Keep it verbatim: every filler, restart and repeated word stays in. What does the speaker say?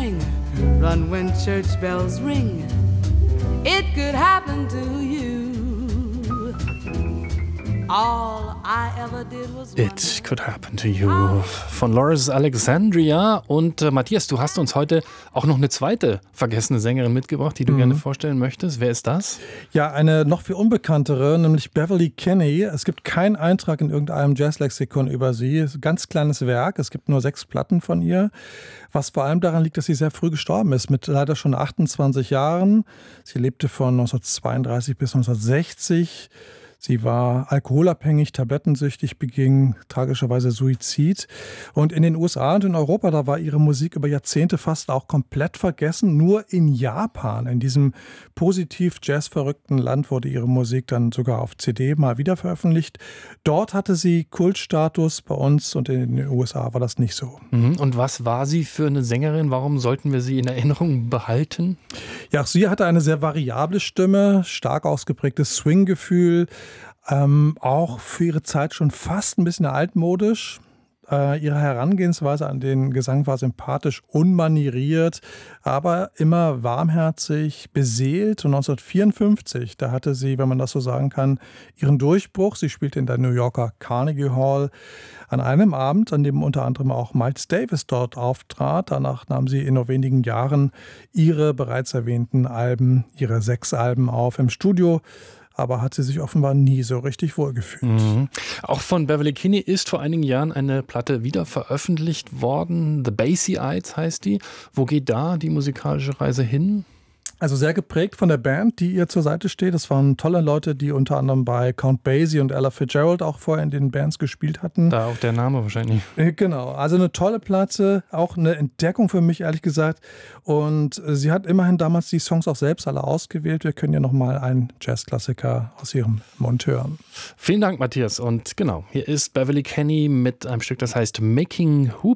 sing, run when church bells ring. It could happen to you. All I ever did was It Could Happen to You von Loris Alexandria. Und äh, Matthias, du hast uns heute auch noch eine zweite vergessene Sängerin mitgebracht, die du mhm. gerne vorstellen möchtest. Wer ist das? Ja, eine noch viel unbekanntere, nämlich Beverly Kinney. Es gibt keinen Eintrag in irgendeinem Jazzlexikon über sie. Ein ganz kleines Werk. Es gibt nur sechs Platten von ihr. Was vor allem daran liegt, dass sie sehr früh gestorben ist, mit leider schon achtundzwanzig Jahren. Sie lebte von neunzehnhundertzweiunddreißig bis neunzehnhundertsechzig. Sie war alkoholabhängig, tablettensüchtig, beging tragischerweise Suizid. Und in den U S A und in Europa, da war ihre Musik über Jahrzehnte fast auch komplett vergessen. Nur in Japan, in diesem positiv jazzverrückten Land, wurde ihre Musik dann sogar auf C D mal wieder veröffentlicht. Dort hatte sie Kultstatus, bei uns und in den U S A war das nicht so. Und was war sie für eine Sängerin? Warum sollten wir sie in Erinnerung behalten? Ja, auch sie hatte eine sehr variable Stimme, stark ausgeprägtes Swing-Gefühl, ähm, auch für ihre Zeit schon fast ein bisschen altmodisch. Äh, ihre Herangehensweise an den Gesang war sympathisch, unmanieriert, aber immer warmherzig, beseelt. Und neunzehnhundertvierundfünfzig, da hatte sie, wenn man das so sagen kann, ihren Durchbruch. Sie spielte in der New Yorker Carnegie Hall an einem Abend, an dem unter anderem auch Miles Davis dort auftrat. Danach nahm sie in nur wenigen Jahren ihre bereits erwähnten Alben, ihre sechs Alben auf im Studio. Aber hat sie sich offenbar nie so richtig wohlgefühlt. Mhm. Auch von Beverly Kinney ist vor einigen Jahren eine Platte wieder veröffentlicht worden. The Basie-Ides heißt die. Wo geht da die musikalische Reise hin? Also sehr geprägt von der Band, die ihr zur Seite steht. Das waren tolle Leute, die unter anderem bei Count Basie und Ella Fitzgerald auch vorher in den Bands gespielt hatten. Da auch der Name wahrscheinlich. Genau, also eine tolle Platte, auch eine Entdeckung für mich, ehrlich gesagt. Und sie hat immerhin damals die Songs auch selbst alle ausgewählt. Wir können ja nochmal einen Jazzklassiker aus ihrem Mund hören. Vielen Dank, Matthias. Und genau, hier ist Beverly Kinney mit einem Stück, das heißt Making Hoop.